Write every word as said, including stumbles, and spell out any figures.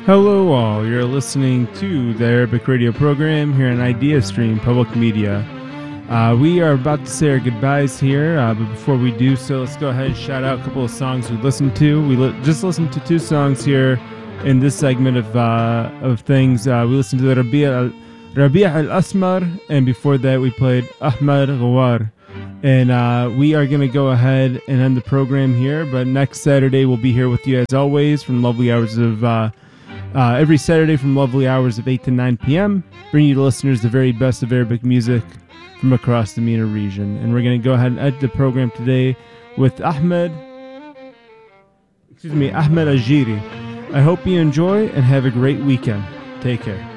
Hello all, you're listening to the Arabic radio program here on Idea Stream Public Media. Uh, we are about to say our goodbyes here, uh, but before we do so, let's go ahead and shout out a couple of songs we listened to. We li- just listened to two songs here in this segment of uh, of things. Uh, we listened to the Rabi' al- Rabi' al-Asmar, and before that we played Ahmad Ghawar. And uh, we are going to go ahead and end the program here, but next Saturday we'll be here with you as always from lovely hours of... Uh, Uh, every Saturday from lovely hours of eight to nine p.m., bringing you to listeners the very best of Arabic music from across the MENA region. And we're going to go ahead and end the program today with Ahmed, excuse me, Ahmed Ajiri. I hope you enjoy and have a great weekend. Take care.